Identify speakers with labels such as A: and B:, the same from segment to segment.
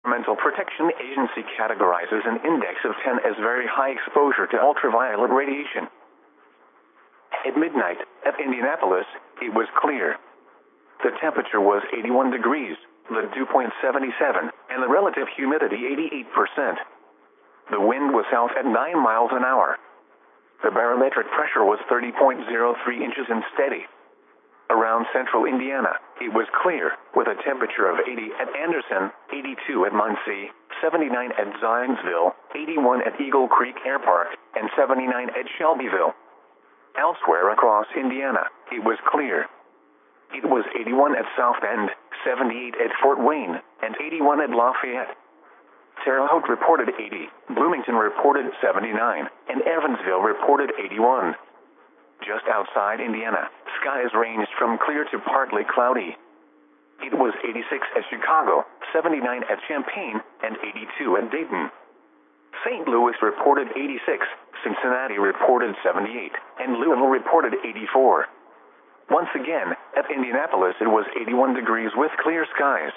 A: Environmental Protection Agency categorizes an index of 10 as very high exposure to ultraviolet radiation. At midnight, at Indianapolis, it was clear. The temperature was 81 degrees, the dew point 77, and the relative humidity 88%. The wind was south at 9 miles an hour. The barometric pressure was 30.03 inches and steady. Around central Indiana, it was clear, with a temperature of 80 at Anderson, 82 at Muncie, 79 at Zionsville, 81 at Eagle Creek Air Park, and 79 at Shelbyville. Elsewhere across Indiana, it was clear. It was 81 at South Bend, 78 at Fort Wayne, and 81 at Lafayette. Terre Haute reported 80, Bloomington reported 79, and Evansville reported 81. Just outside Indiana, skies ranged from clear to partly cloudy. It was 86 at Chicago, 79 at Champaign, and 82 at Dayton. St. Louis reported 86, Cincinnati reported 78, and Louisville reported 84. Once again, at Indianapolis it was 81 degrees with clear skies.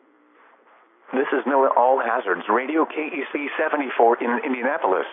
A: This is NOAA All Hazards Radio KEC 74 in Indianapolis.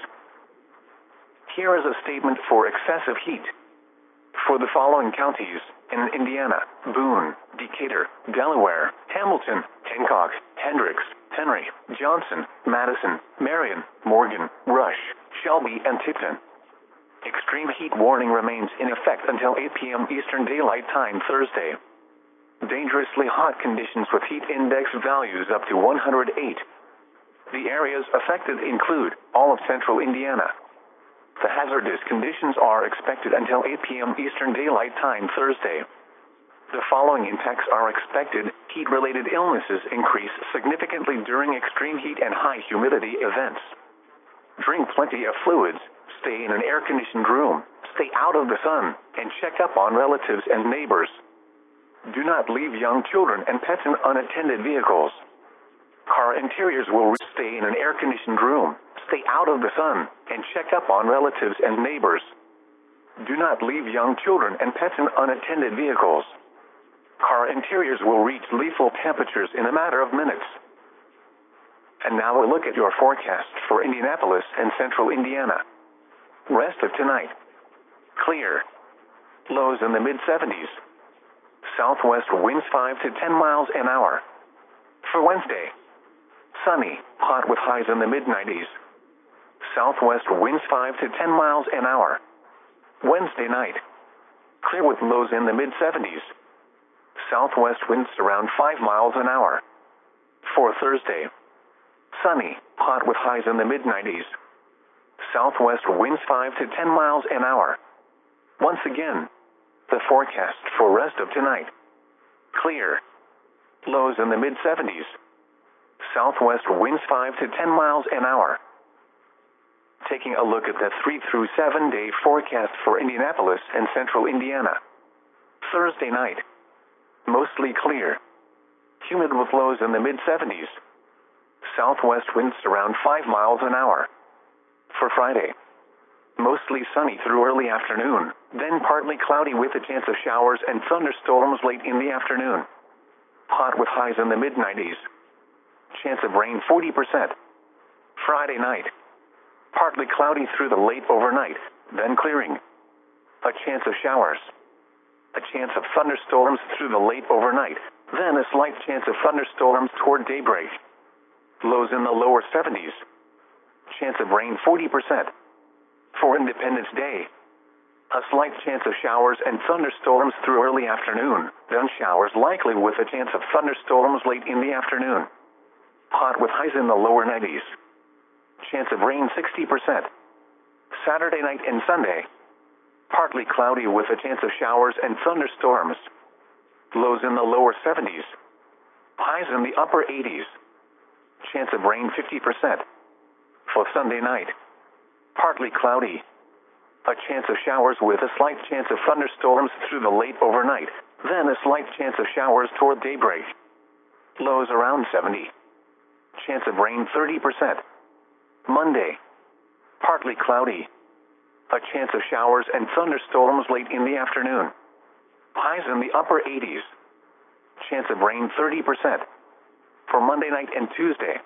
A: Here is a statement for excessive heat. For the following counties in Indiana: Boone, Decatur, Delaware, Hamilton, Hancock, Hendricks, Henry, Johnson, Madison, Marion, Morgan, Rush, Shelby, and Tipton. Extreme heat warning remains in effect until 8 p.m. Eastern Daylight Time Thursday. Dangerously hot conditions with heat index values up to 108. The areas affected include all of central Indiana. The hazardous conditions are expected until 8 p.m. Eastern Daylight Time Thursday. The following impacts are expected. Heat-related illnesses increase significantly during extreme heat and high humidity events. Drink plenty of fluids, stay in an air-conditioned room, stay out of the sun, and check up on relatives and neighbors. Do not leave young children and pets in unattended vehicles. Car interiors will stay in an air-conditioned room, stay out of the sun, and check up on relatives and neighbors. Do not leave young children and pets in unattended vehicles. Car interiors will reach lethal temperatures in a matter of minutes. And now a look at your forecast for Indianapolis and central Indiana. Rest of tonight. Clear. Lows in the mid-70s. Southwest winds 5 to 10 miles an hour. For Wednesday. Sunny, hot with highs in the mid-90s. Southwest winds 5 to 10 miles an hour. Wednesday night. Clear with lows in the mid-70s. Southwest winds around 5 miles an hour. For Thursday. Sunny, hot with highs in the mid-90s. Southwest winds 5 to 10 miles an hour. Once again, the forecast for rest of tonight. Clear. Lows in the mid-70s. Southwest winds 5 to 10 miles an hour. Taking a look at the 3 through 7 day forecast for Indianapolis and central Indiana. Thursday night. Mostly clear. Humid with lows in the mid-70s. Southwest winds around 5 miles an hour. For Friday. Mostly sunny through early afternoon, then partly cloudy with a chance of showers and thunderstorms late in the afternoon. Hot with highs in the mid-90s. Chance of rain 40%. Friday night. Partly cloudy through the late overnight, then clearing. A chance of showers. A chance of thunderstorms through the late overnight, then a slight chance of thunderstorms toward daybreak. Lows in the lower 70s. Chance of rain 40%. For Independence Day. A slight chance of showers and thunderstorms through early afternoon, then showers likely with a chance of thunderstorms late in the afternoon. Hot with highs in the lower 90s. Chance of rain 60%. Saturday night and Sunday. Partly cloudy with a chance of showers and thunderstorms. Lows in the lower 70s. Highs in the upper 80s. Chance of rain 50%. For Sunday night. Partly cloudy. A chance of showers with a slight chance of thunderstorms through the late overnight, then a slight chance of showers toward daybreak. Lows around 70. Chance of rain 30%. Monday. Partly cloudy. A chance of showers and thunderstorms late in the afternoon. Highs in the upper 80s. Chance of rain 30%. For Monday night and Tuesday.